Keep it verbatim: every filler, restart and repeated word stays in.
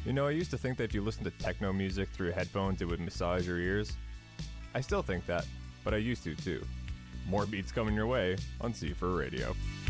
You know, I used to think that if you listen to techno music through headphones, it would massage your ears. I still think that, but I used to too. More beats coming your way on C four Radio.